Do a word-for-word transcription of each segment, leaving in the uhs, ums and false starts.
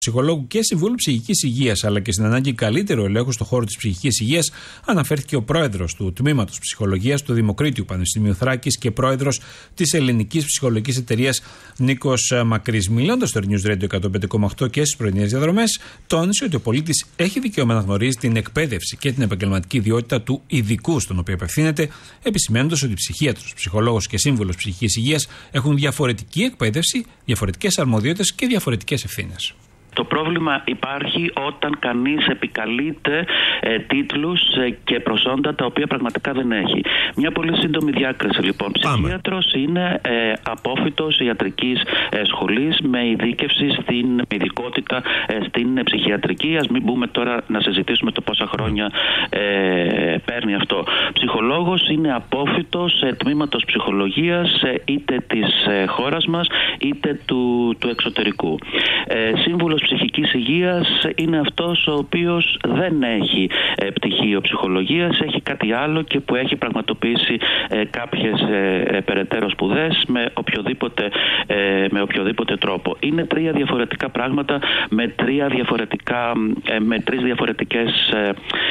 Ψυχολόγου και Συμβούλου Ψυχικής Υγείας, αλλά και στην ανάγκη καλύτερου ελέγχου στον χώρο της ψυχικής υγείας, αναφέρθηκε ο πρόεδρος του Τμήματος Ψυχολογίας του Δημοκρίτιου Πανεπιστημίου Θράκης και πρόεδρος της Ελληνικής Ψυχολογικής Εταιρείας Νίκος Μακρύς. Μιλώντας στο News Radio εκατόν πέντε κόμμα οκτώ και στις πρωινές διαδρομές, τόνισε ότι ο πολίτης έχει δικαίωμα να γνωρίζει την εκπαίδευση και την επαγγελματική ιδιότητα του ειδικού στον οποίο απευθύνεται, επισημαίνοντας ότι ψυχίατρος, ψυχολόγος και σύμβουλος ψυχικής υγείας έχουν διαφορετική εκπαίδευση, διαφορετικές αρμοδιότητες και διαφορετικές ευθύνες. Το πρόβλημα υπάρχει όταν κανείς επικαλείται ε, τίτλους ε, και προσόντα τα οποία πραγματικά δεν έχει. Μια πολύ σύντομη διάκριση λοιπόν. Ψυχίατρος είναι ε, απόφοιτος ιατρικής ε, σχολής με ειδίκευση στην με ειδικότητα ε, στην ε, ψυχιατρική. Ας μην μπούμε τώρα να συζητήσουμε το πόσα χρόνια ε, παίρνει αυτό. Ψυχολόγος είναι απόφοιτος ε, τμήματος ψυχολογίας ε, είτε της ε, χώρας μας είτε του, του εξωτερικού. Ε, σύμβουλος ψυχικής υγείας είναι αυτός ο οποίος δεν έχει ε, πτυχίο ψυχολογίας, έχει κάτι άλλο και που έχει πραγματοποιήσει ε, κάποιες ε, ε, περαιτέρω σπουδές με οποιοδήποτε, ε, με οποιοδήποτε τρόπο. Είναι τρία διαφορετικά πράγματα με, τρία διαφορετικά, ε, με τρεις διαφορετικές ε,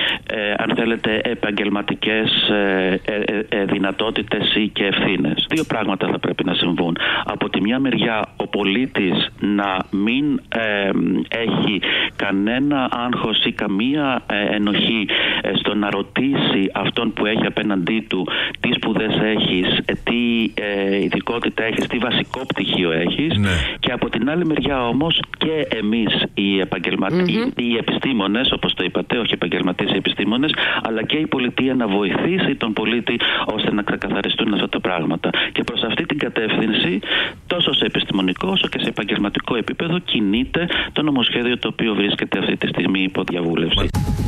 ε, αν θέλετε επαγγελματικές ε, ε, ε, δυνατότητες ή και ευθύνες. Δύο πράγματα θα πρέπει να συμβούν. Από τη μια μεριά ο πολίτης να μην ε, έχει κανένα άγχος ή καμία ε, ενοχή ε, στο να ρωτήσει αυτόν που έχει απέναντί του τι σπουδές έχεις, ε, τι ε, ειδικότητα έχεις, τι βασικό πτυχίο έχεις, ναι. Και από την άλλη μεριά όμως και εμείς οι, επαγγελματικοί, mm-hmm. οι, οι επιστήμονες, όπως το είπατε, όχι επαγγελματίες, οι επιστήμονες, αλλά και η πολιτεία να βοηθήσει τον πολίτη ώστε να ξεκαθαριστούν αυτά τα πράγματα. Και προς αυτή την κατεύθυνση, τόσο σε επιστημονικό όσο και σε επαγγελματικό επίπεδο, κινείται το νομοσχέδιο το οποίο βρίσκεται αυτή τη στιγμή υπό διαβούλευση.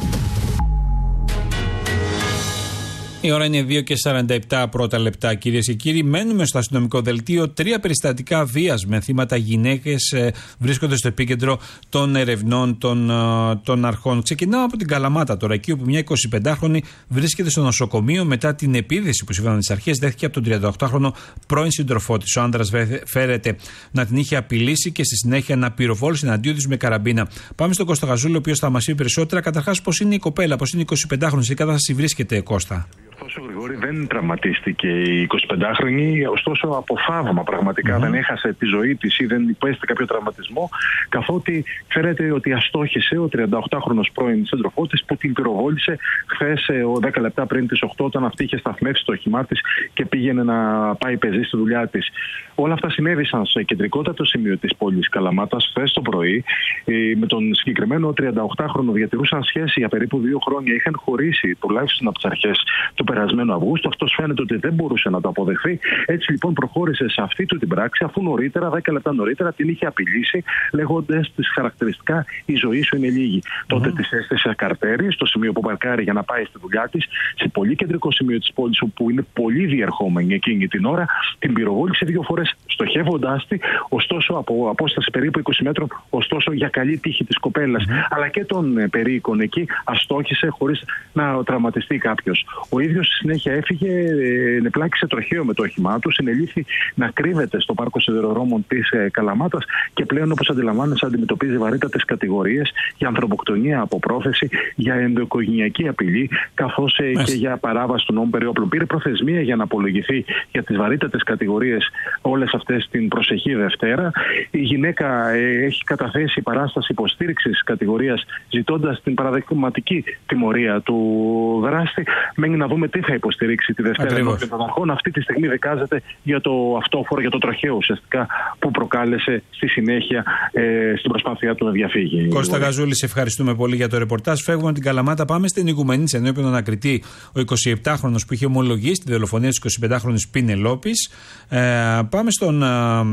Η ώρα είναι δύο και σαράντα επτά πρώτα λεπτά, κυρίες και κύριοι. Μένουμε στο αστυνομικό δελτίο. Τρία περιστατικά βίας με θύματα γυναίκες ε, βρίσκονται στο επίκεντρο των ερευνών των, ε, των αρχών. Ξεκινάω από την Καλαμάτα τώρα, εκεί όπου μια εικοσιπεντάχρονη βρίσκεται στο νοσοκομείο μετά την επίθεση που συμβαίνουν τις αρχές. Δέχτηκε από τον τριανταοκτάχρονο πρώην σύντροφό της. Ο άνδρας φέρεται να την είχε απειλήσει και στη συνέχεια να πυροβόλησε εναντίον της με καραμπίνα. Πάμε στον Κώστα Γαζούλη, ο οποίος θα μας πει περισσότερα. Καταρχάς, πώς είναι η κοπέλα, πώς είναι η εικοσιπεντάχρονη, σε τι κατάσταση βρίσκεται, Κώστα? Ωστόσο, Γρηγόρη, δεν τραυματίστηκε η εικοσιπεντάχρονη, ωστόσο από θαύμα πραγματικά mm-hmm. δεν έχασε τη ζωή της ή δεν υπέστη κάποιο τραυματισμό, καθότι ξέρετε ότι αστόχησε ο τριανταοκτάχρονος πρώην σύντροφός της που την πυροβόλησε χθες δέκα λεπτά πριν τις οκτώ, όταν αυτή είχε σταθμεύσει το όχημά της και πήγαινε να πάει πεζή στη δουλειά της. Όλα αυτά συνέβησαν σε κεντρικότατο σημείο της πόλης Καλαμάτας χθες το πρωί. Με τον συγκεκριμένο τριανταοκτάχρονο διατηρούσαν σχέση για περίπου δύο χρόνια. Είχαν χωρίσει τουλάχιστον από τις αρχές του περασμένου Αυγούστου. Αυτός φαίνεται ότι δεν μπορούσε να το αποδεχθεί. Έτσι λοιπόν προχώρησε σε αυτή του την πράξη, αφού νωρίτερα, δέκα λεπτά νωρίτερα, την είχε απειλήσει, λέγοντας της χαρακτηριστικά η ζωή σου είναι λίγη. Mm-hmm. Τότε της έστησε καρτέρι στο σημείο που παρκάρει για να πάει στη δουλειά της, σε πολύ κεντρικό σημείο της πόλης, όπου είναι πολύ διερχόμενη εκείνη την ώρα. Την πυροβόλησε δύο φορές, στοχεύοντάς τη, ωστόσο από απόσταση περίπου είκοσι μέτρων, ωστόσο για καλή τύχη της κοπέλας, mm-hmm. αλλά και των περίοικων εκεί, αστόχησε χωρίς να τραυματιστεί κάποιος. Ο ίδιος στη συνέχεια έφυγε, ε, πλάκησε τροχαίο με το όχημά του, συνελήφθη να κρύβεται στο πάρκο σιδηροδρόμων της ε, Καλαμάτας και πλέον, όπως αντιλαμβάνεσαι, αντιμετωπίζει βαρύτατες κατηγορίες για ανθρωποκτονία από πρόθεση, για ενδοοικογενειακή απειλή, καθώς ε, και για παράβαση του νόμου περί όπλων. Πήρε προθεσμία για να απολογηθεί για τις βαρύτατες κατηγορίες όλες αυτές την προσεχή Δευτέρα. Η γυναίκα ε, έχει καταθέσει παράσταση υποστήριξης κατηγορίας, ζητώντας την παραδειγματική τιμωρία του δράστη. Μένει να δούμε τι θα υποστηρίξει τη Δευτέρα ενώπιον των αρχών. Αυτή τη στιγμή δικάζεται για το αυτόφορο, για το τροχαίο ουσιαστικά που προκάλεσε στη συνέχεια ε, στην προσπάθειά του να διαφύγει. Κώστα Γαζούλη, σε ευχαριστούμε πολύ για το ρεπορτάζ. Φεύγουμε από την Καλαμάτα, πάμε στην Οικουμενίτσα, ενώπιον τον ανακριτή, ο εικοσιεπτάχρονος που είχε ομολογήσει τη δολοφονία της εικοσιπεντάχρονης Πινελόπης. Ε, πάμε στον,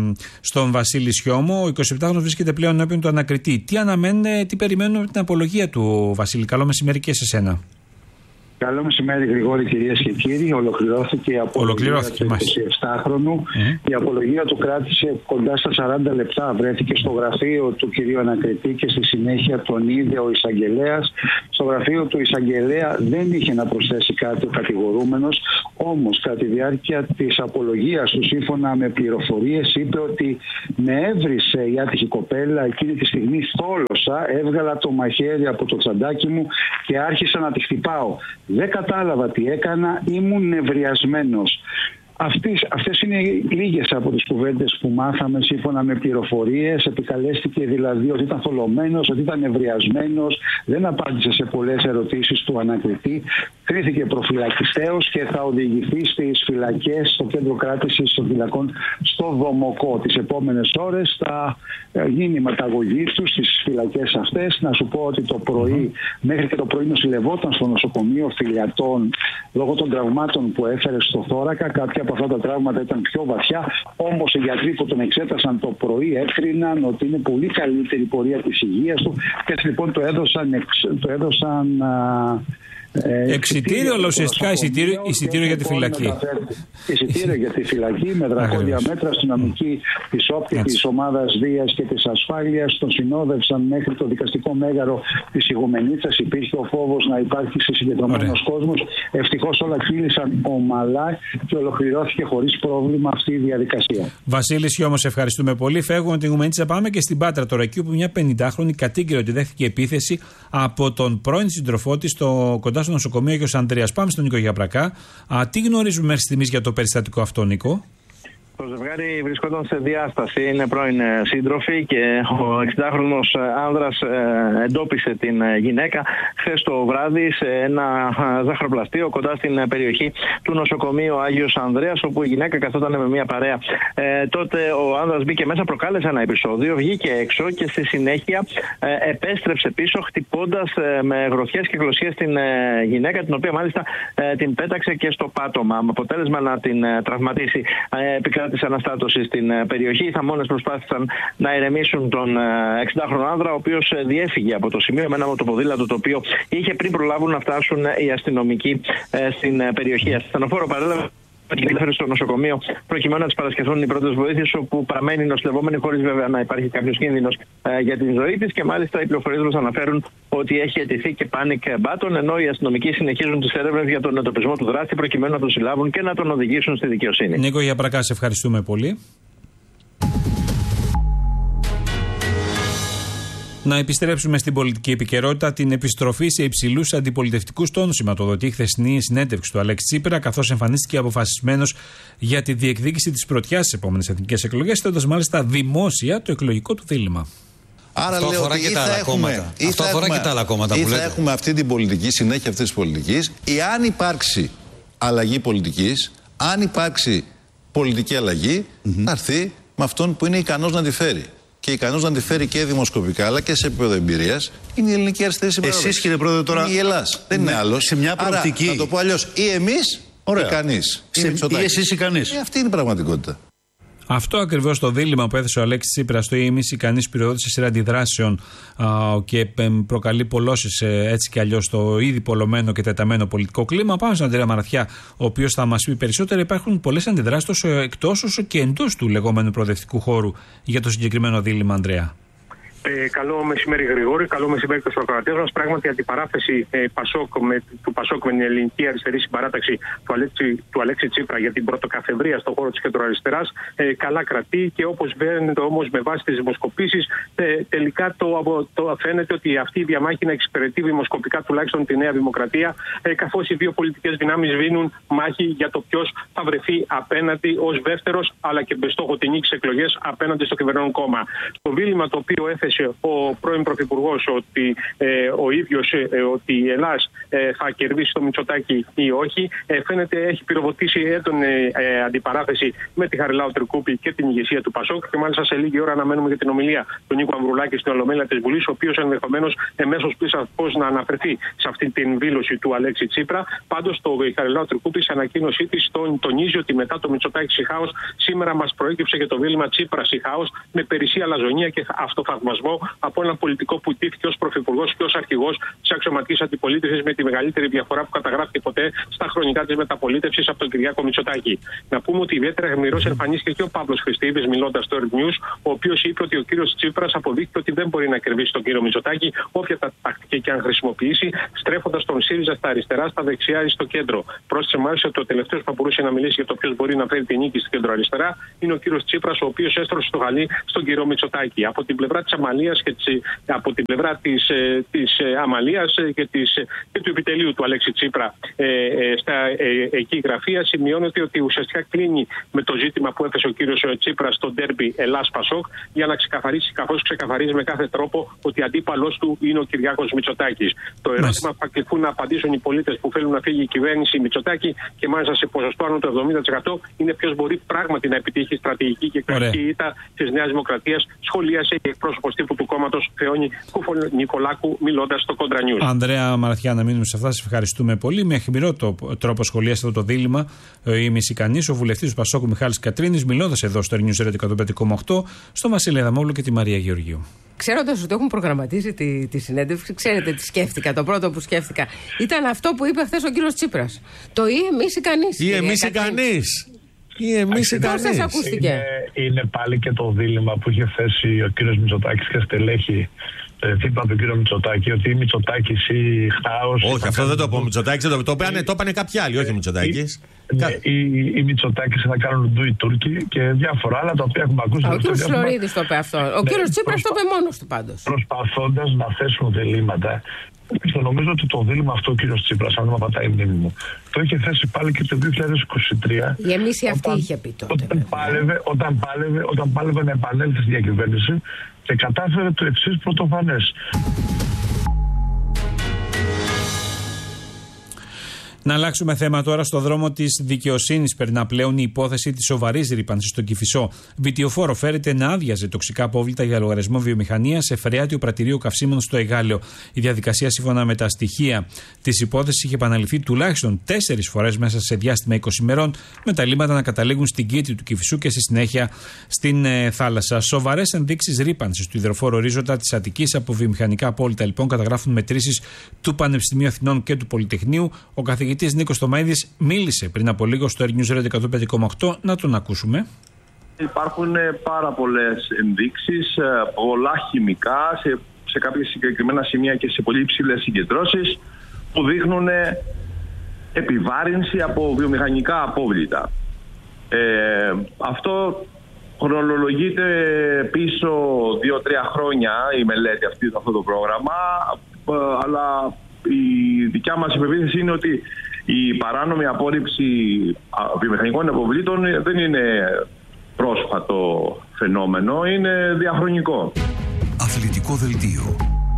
στον Βασίλη Σιώμο. Ο εικοσιεπτάχρονος βρίσκεται πλέον ενώπιον του ανακριτή. Τι αναμένουν, τι περιμένουν από την απολογία του, Βασίλη? Καλό μεσημέρι και σε σένα. Καλό μεσημέρι, Γρηγόρη, κυρίες και κύριοι. Ολοκληρώθηκε η απολογία του εικοσιεπτάχρονου. Mm. Η απολογία του κράτησε κοντά στα σαράντα λεπτά. Βρέθηκε στο γραφείο του κυρίου ανακριτή και στη συνέχεια τον είδε ο εισαγγελέας. Στο γραφείο του εισαγγελέα δεν είχε να προσθέσει κάτι ο κατηγορούμενος. Όμως, κατά τη διάρκεια της απολογίας του, σύμφωνα με πληροφορίες, είπε ότι με έβρισε η άτυχη κοπέλα. Εκείνη τη στιγμή θόλωσα, έβγαλα το μαχαίρι από το τσαντάκι μου και άρχισα να τη χτυπάω. Δεν κατάλαβα τι έκανα, ήμουν νευριασμένος. Αυτές, αυτές είναι λίγες από τις κουβέντες που μάθαμε σύμφωνα με πληροφορίες. Επικαλέστηκε δηλαδή ότι ήταν θολωμένος, ότι ήταν νευριασμένος, δεν απάντησε σε πολλές ερωτήσεις του ανακριτή. Κρίθηκε προφυλακιστέως και θα οδηγηθεί στις φυλακές, στο κέντρο κράτησης των φυλακών στο Δομοκό. Τις επόμενες ώρες θα γίνει η ματαγωγή του στις φυλακές αυτές. Να σου πω ότι το πρωί, μέχρι και το πρωί νοσηλευόταν στο νοσοκομείο Φιλιατών λόγω των τραυμάτων που έφερε στο θώρακα. Κάποια από αυτά τα τραύματα ήταν πιο βαθιά. Όμως οι γιατροί που τον εξέτασαν το πρωί έκριναν ότι είναι πολύ καλύτερη η πορεία της υγείας του και έτσι λοιπόν το έδωσαν, το έδωσαν Ε, εξιτήριο, αλλά ουσιαστικά εισιτήριο, εισιτήριο για τη φυλακή. Εισιτήριο για τη φυλακή με δρακόντια μέτρα. Αστυνομικοί της ΟΠ, της ομάδας βίας και της ασφάλειας τον συνόδευσαν μέχρι το δικαστικό μέγαρο της Ηγουμενίτσας. Υπήρχε ο φόβος να υπάρχει συγκεντρωμένος κόσμος. Ευτυχώς όλα κύλησαν ομαλά και ολοκληρώθηκε χωρίς πρόβλημα αυτή η διαδικασία. Βασίλη Σιώμο, ευχαριστούμε πολύ. Φεύγουμε την Ηγουμενίτσα, πάμε και στην Πάτρα τώρα, εκεί όπου μια πενηντάχρονη κατήγγειλε ότι δέχθηκε επίθεση από τον πρώην σύντροφό της στο κοντά στο νοσοκομείο Άγιος Ανδρέας. Πάμε στον Νίκο Γιαπρακά. Α, τι γνωρίζουμε μέχρι στιγμής για το περιστατικό αυτό, Νίκο? Το ζευγάρι βρισκόταν σε διάσταση, είναι πρώην σύντροφοι και ο εξηντάχρονος άνδρας εντόπισε την γυναίκα χθες το βράδυ σε ένα ζαχαροπλαστείο κοντά στην περιοχή του νοσοκομείου Άγιος Ανδρέας, όπου η γυναίκα καθόταν με μια παρέα. Ε, τότε ο άνδρας μπήκε μέσα, προκάλεσε ένα επεισόδιο, βγήκε έξω και στη συνέχεια ε, επέστρεψε πίσω χτυπώντας ε, με γροθιές και γλωσσίες την ε, γυναίκα, την οποία μάλιστα ε, την πέταξε και στο πάτωμα, με αποτέλεσμα να την ε, τραυματίσει. Ε, της αναστάτωση στην περιοχή. Οι θαμώνες προσπάθησαν να ηρεμήσουν τον εξηντάχρονο άνδρα, ο οποίος διέφυγε από το σημείο με ένα μοτοποδήλατο το οποίο είχε πριν προλάβουν να φτάσουν οι αστυνομικοί στην περιοχή. Ασθενοφόρο παρέλαβε την έφερε στο νοσοκομείο προκειμένου να της παρασχεθούν οι πρώτες βοήθειες, όπου παραμένει νοσηλευόμενη χωρίς βέβαια να υπάρχει κάποιος κίνδυνος ε, για την ζωή της, και μάλιστα οι πληροφορίες μας αναφέρουν ότι έχει αιτηθεί και panic button, ενώ οι αστυνομικοί συνεχίζουν τις έρευνες για τον εντοπισμό του δράστη προκειμένου να τον συλλάβουν και να τον οδηγήσουν στη δικαιοσύνη. Νίκο Γιαπρακά, σε ευχαριστούμε πολύ. Να επιστρέψουμε στην πολιτική επικαιρότητα, την επιστροφή σε υψηλούς αντιπολιτευτικούς τόνους σηματοδοτεί η χθεσινή συνέντευξη του Αλέξη Τσίπρα, καθώς εμφανίστηκε αποφασισμένος για τη διεκδίκηση της πρωτιάς στις επόμενες εθνικές εκλογές, θέτοντας μάλιστα δημόσια το εκλογικό του δίλημμα. Άρα αυτό λέω ότι ή θα, έχουμε, ή θα έχουμε, και τα άλλα κόμματα ή που θα λέτε. Έχουμε αυτή την πολιτική, συνέχεια αυτής της πολιτικής, ή αν υπάρξει αλλαγή πολιτικής, αν υπάρξει πολιτική αλλαγή, mm-hmm. θα έρθει με αυτόν που είναι ικανός να τη φέρει. Και ικανός να τη φέρει και δημοσκοπικά αλλά και σε επίπεδο εμπειρίας είναι η ελληνική αριστερή συμπαράσταση. Εσείς, κύριε Πρόεδρε, τώρα. Είναι η Ελλάς. Δεν είναι άλλος. Σε μια προοπτική. Άρα, να το πω αλλιώς, ή εμείς ή κανείς. Σε... Ή εσείς ή κανείς. Ε, αυτή είναι η πραγματικότητα. Αυτό ακριβώς το δίλημμα που έθεσε ο Αλέξης Τσίπρας στο ή εμείς ή κανείς πυροδότησε σειρά αντιδράσεων α, και προκαλεί πολλώσεις έτσι κι αλλιώς στο ήδη πολλωμένο και τεταμένο πολιτικό κλίμα. Πάμε στον Αντρέα Μαραθιά, ο οποίος θα μας πει περισσότερα. Υπάρχουν πολλές αντιδράσεις τόσο εκτός όσο και εντός του λεγόμενου προοδευτικού χώρου για το συγκεκριμένο δίλημμα, Ανδρέα. Ε, καλό μεσημέρι, Γρηγόρη. Καλό μεσημέρι και στους ακροατές μας. Πράγματι, η αντιπαράθεση ε, Πασόκ με, του Πασόκ με την ελληνική αριστερή συμπαράταξη του Αλέξη, του Αλέξη Τσίπρα για την πρωτοκαθεδρία στον χώρο της κεντροαριστεράς ε, καλά κρατεί, και όπως φαίνεται όμως με βάση τις δημοσκοπήσεις, ε, τελικά το, το φαίνεται ότι αυτή η διαμάχη να εξυπηρετεί δημοσκοπικά τουλάχιστον τη Νέα Δημοκρατία, ε, καθώς οι δύο πολιτικές δυνάμεις βίνουν μάχη για το ποιος θα βρεθεί απέναντι ως δεύτερος, αλλά και με στόχο την νίκη στις εκλογές απέναντι στο κυβερνών κόμμα. Το δίλημμα το οποίο έθεσε ο πρώην Πρωθυπουργός ότι ε, ο ίδιος ε, ότι η Ελλάς ε, θα κερδίσει το Μητσοτάκη ή όχι, ε, φαίνεται έχει πυροδοτήσει έντονη ε, αντιπαράθεση με τη Χαριλάου Τρικούπη και την ηγεσία του Πασόκ, και μάλιστα σε λίγη ώρα αναμένουμε για την ομιλία του Νίκου Αμβρουλάκη στην Ολομέλεια της Βουλής, ο οποίος ενδεχομένως εμέσως πίσω πώς να αναφερθεί σε αυτή την δήλωση του Αλέξη Τσίπρα. Πάντως το η Χαριλάου Τρικούπη σε ανακοίνωσή της τονίζει ότι μετά το Μητσοτάκη Σιχάος σήμερα μας προέκυψε και το δίλημμα Τσίπρα Σιχάος με περισσή αλαζονία και αυτοφαγμασμό. σεβασμό από έναν πολιτικό που τήθηκε ως πρωθυπουργός και ως αρχηγός της αξιωματικής αντιπολίτευσης με τη μεγαλύτερη διαφορά που καταγράφηκε ποτέ στα χρονικά της μεταπολίτευσης από τον Κυριάκο Μητσοτάκη. Να πούμε ότι ιδιαίτερα γεμυρός εμφανίστηκε και ο Παύλος Χριστίδης μιλώντας στο Earth News, ο οποίος είπε ότι ο κύριος Τσίπρας αποδείχθηκε ότι δεν μπορεί να κερδίσει τον κύριο Μητσοτάκη, όποια τα τακτική και αν χρησιμοποιήσει, στρέφοντας τον ΣΥΡΙΖΑ στα αριστερά, στα δεξιά ή στο κέντρο. Πρόσθεσε μάλιστα ότι ο τελευταίος που μπορούσε να μιλήσει για το ποιος μπορεί να φέρει την νίκη στην κέντρο-αριστερά είναι ο κύριος Τσίπρας, ο οποίος έστρωσε το γαλί στον κύριο Μητσοτάκη. Από την πλευρά της Αμαλίας και της, από την πλευρά της, της Αμαλίας και, της, και του επιτελείου του Αλέξη Τσίπρα ε, ε, στα ε, εκεί γραφεία σημειώνεται ότι ουσιαστικά κλείνει με το ζήτημα που έθεσε ο κύριος Τσίπρας στο ντέρμπι Ελλάς-Πασόκ για να ξεκαθαρίσει, καθώς ξεκαθαρίζει με κάθε τρόπο ότι αντίπαλος του είναι ο Κυριάκος Μητσοτάκης. Το ερώτημα που θα κληθούν να απαντήσουν οι πολίτες που θέλουν να φύγει η κυβέρνηση Μητσοτάκη και μάλιστα σε ποσοστό άνω το εβδομήντα τοις εκατό είναι ποιος μπορεί πράγματι να επιτύχει στρατηγική και κρατική ήττα της Νέας Δημοκρατίας, σχολίασε η εκπρόσωπος τύπου του κόμματος Θεόνη Κουφο-Νικολάκου μιλώντας στο Κόντρα News. Ανδρέα Μαραθιά, να μείνουμε σε αυτά. Σας ευχαριστούμε πολύ. Με αιχμηρό τρόπο σχολίασε αυτό το δίλημμα η Μησικανής, ο βουλευτής του Πασόκου Μιχάλης Κατρίνης, μιλώντας εδώ στο News εκατόν πέντε κόμμα οκτώ, στο Βασίλη Αδαμόπουλο και τη Μαρία Γεωργίου. Ξέροντας ότι έχουν προγραμματίσει τη, τη συνέντευξη, ξέρετε τι σκέφτηκα. Το πρώτο που σκέφτηκα ήταν αυτό που είπε χθες ο κύριος Τσίπρας. Το ή εμείς ή κανείς. Ή εμείς ή κανείς. Ή εμείς ή κανείς. Πώς σας ακούστηκε? Είναι, είναι πάλι και το δίλημμα που είχε θέσει ο κύριος Μητσοτάκης και στελέχη θύμα του κύριο Μητσοτάκη, ότι η Μητσοτάκης ή χάος. Όχι, αυτό δεν το είπε ο Μητσοτάκης, το, το, το είπανε κάποιοι άλλοι, όχι ο Μητσοτάκης. Ναι, οι, οι Μητσοτάκης θα κάνουν ντου οι Τούρκοι και διάφορα άλλα τα οποία έχουμε ακούσει. Ο κύριος Φλωρίδης το είπε αυτό. Ο ναι, κύριος Τσίπρας προσπα... το είπε μόνος του πάντως. Προσπαθώντας να θέσουν διλήμματα. Και νομίζω ότι το δίλημμα αυτό ο κύριος Τσίπρας, αν δεν πατάει η μνήμη μου, το είχε θέσει πάλι και το δύο χιλιάδες είκοσι τρία. Η εμείς αυτή είχε πει τότε. Όταν πάλευε, όταν, πάλευε, όταν πάλευε να επανέλθει στη διακυβέρνηση και κατάφερε το εξής πρωτοφανές. Να αλλάξουμε θέμα τώρα. Στο δρόμο της δικαιοσύνης περνά πλέον η υπόθεση της σοβαρής ρύπανσης στον Κηφισό. Βιτιοφόρο φέρεται να άδειαζε τοξικά απόβλητα για λογαριασμό βιομηχανίας σε φρεάτιο πρατηρίου καυσίμων στο Εγάλεο. Η διαδικασία, σύμφωνα με τα στοιχεία της υπόθεσης, είχε επαναληφθεί τουλάχιστον τέσσερις φορές μέσα σε διάστημα είκοσι ημερών, με τα λίμματα να καταλήγουν στην κήτη του Κηφισού και στη συνέχεια στην ε, θάλασσα. Σοβαρές ενδείξεις ρύπανσης του υδροφόρου ορίζοντα της Αττικής από βιομηχανικά απόβλητα, λοιπόν, καταγράφουν μετρήσεις του Πανεπιστημίου Αθηνών και του Πολυτεχνείου. Ο καθηγητής Νίκος Τωμαίδης μίλησε πριν από λίγο στο News εκατόν πέντε κόμμα οκτώ. Να τον ακούσουμε. Υπάρχουν πάρα πολλές ενδείξεις, πολλά χημικά σε, σε κάποια συγκεκριμένα σημεία και σε πολύ υψηλές συγκεντρώσεις που δείχνουν επιβάρυνση από βιομηχανικά απόβλητα. Ε, αυτό χρονολογείται πίσω δύο τρία χρόνια η μελέτη αυτή, αυτό το πρόγραμμα, αλλά η δικιά μας υπεποίθηση είναι ότι η παράνομη απόρριψη βιομηχανικών αποβλήτων δεν είναι πρόσφατο φαινόμενο, είναι διαχρονικό. Αθλητικό δελτίο.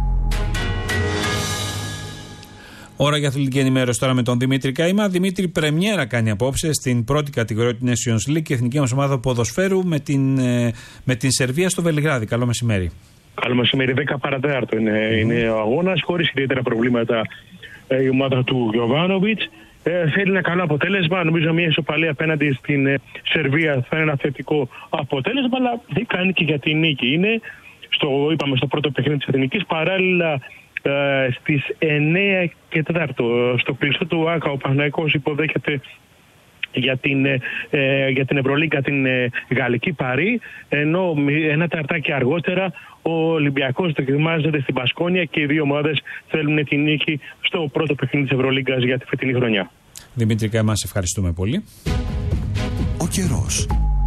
Ώρα για αθλητική ενημέρωση τώρα με τον Δημήτρη Καημά. Δημήτρη, πρεμιέρα κάνει απόψε στην πρώτη κατηγορία του Nations League και η εθνική μας ομάδα ποδοσφαίρου με την, με την Σερβία στο Βελιγράδι. Καλό μεσημέρι. Καλό μεσημέρι, δέκα παρά τέταρτο είναι, mm. είναι ο αγώνας, χωρίς ιδιαίτερα προβλήματα ε, η ομάδα του Γιοβάνοβιτς. Ε, θέλει ένα καλό αποτέλεσμα. Νομίζω μια ισοπαλία απέναντι στην ε, Σερβία θα είναι ένα θετικό αποτέλεσμα, αλλά δεν κάνει και για την νίκη. Είναι, στο, είπαμε, στο πρώτο παιχνίδι της Εθνικής, παράλληλα ε, στις εννέα και τέταρτο στο κλειστό του ΆΚΑ ο Παναθηναϊκός υποδέχεται για την, ε, για την Ευρωλίγκα την ε, Γαλλική Παρί, ενώ ένα ταρτάκι αργότερα ο Ολυμπιακός δοκιμάζεται στην Μπασκόνια και οι δύο ομάδες θέλουν την νίκη στο πρώτο παιχνίδι της Ευρωλίγκας για τη φετινή χρονιά. Δημήτρη Καημά, σε ευχαριστούμε πολύ. Ο καιρός.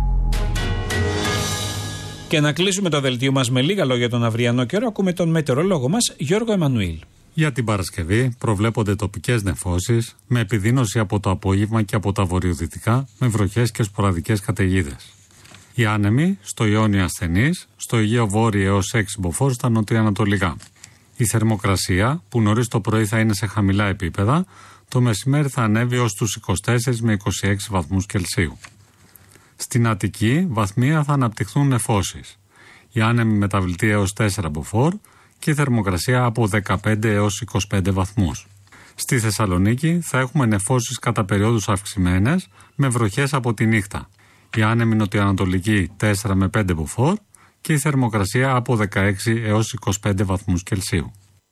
Και να κλείσουμε το δελτίο μας με λίγα λόγια τον αυριανό καιρό. Ακούμε τον μετεωρολόγο μας Γιώργο Εμμανουήλ. Για την Παρασκευή προβλέπονται τοπικές νεφώσεις με επιδείνωση από το απόγευμα και από τα βορειοδυτικά με βροχές και σποραδικές καταιγίδες. Οι άνεμοι στο Ιόνιο ασθενείς, στο Αιγαίο Βόρειο έως έξι μποφόρ στα νοτιοανατολικά. Η θερμοκρασία που νωρίς το πρωί θα είναι σε χαμηλά επίπεδα, το μεσημέρι θα ανέβει ως τους είκοσι τέσσερις με είκοσι έξι βαθμούς Κελσίου. Στην Αττική βαθμία θα αναπτυχθούν νεφώσεις. Οι άνεμοι μεταβλητοί έως τέσσερα μποφόρ και η θερμοκρασία από δεκαπέντε έως είκοσι πέντε βαθμούς. Στη Θεσσαλονίκη θα έχουμε νεφώσεις κατά περιόδους αυξημένες με βροχές από τη νύχτα. Οι άνεμοι νοτιοανατολικοί τέσσερα με πέντε μποφόρ και η θερμοκρασία από δεκαέξι έως είκοσι πέντε βαθμούς Κελσίου.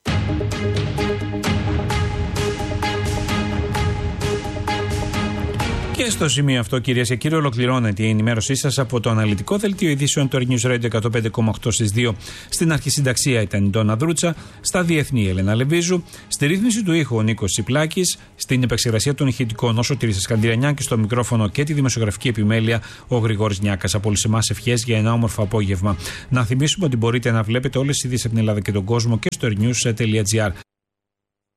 Και στο σημείο αυτό, κυρίες και κύριοι, ολοκληρώνεται η ενημέρωσή σας από το αναλυτικό δελτίο ειδήσεων του News Radio εκατόν πέντε κόμμα οκτώ στις δύο. Στην αρχισυνταξία ήταν η Ντόνα Δρούτσα, στα διεθνή η Έλενα Λεβίζου, στη ρύθμιση του ήχου ο Νίκος Τσιπλάκης, στην επεξεργασία των ηχητικών ο Σωτήρης Σκανδυρανιάκης, στο μικρόφωνο και τη δημοσιογραφική επιμέλεια ο Γρηγόρης Νιάκας. Από όλους εμάς ευχές για ένα όμορφο απόγευμα. Να θυμίσουμε ότι μπορείτε να βλέπετε όλες τις ειδήσεις από την Ελλάδα και τον κόσμο και στο airnews τελεία gr.